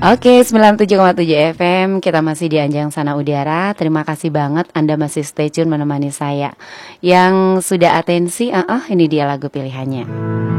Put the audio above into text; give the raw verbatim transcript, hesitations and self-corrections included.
Oke, sembilan puluh tujuh koma tujuh F M, kita masih di Anjang Sana Udara. Terima kasih banget Anda masih stay tune menemani saya. Yang sudah atensi, uh -uh, ini dia lagu pilihannya.